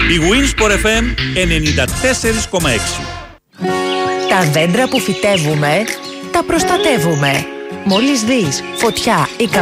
Η Winsport FM 94,6. Τα δέντρα που φυτεύουμε, τα προστατεύουμε. Μόλις δεις φωτιά ή